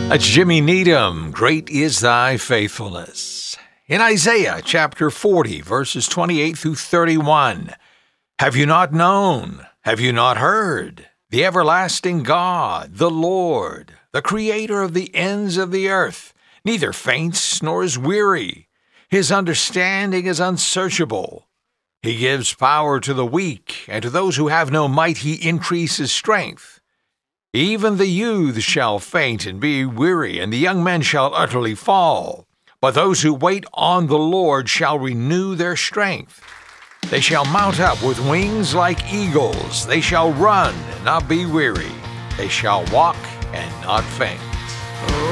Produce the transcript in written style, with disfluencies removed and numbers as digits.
That's Jimmy Needham. Great is thy faithfulness. In Isaiah chapter 40, verses 28 through 31, have you not known? Have you not heard? The everlasting God, the Lord, the creator of the ends of the earth, neither faints nor is weary. His understanding is unsearchable. He gives power to the weak, and to those who have no might he increases strength. Even the youth shall faint and be weary, and the young men shall utterly fall. But those who wait on the Lord shall renew their strength. They shall mount up with wings like eagles. They shall run and not be weary. They shall walk and not faint.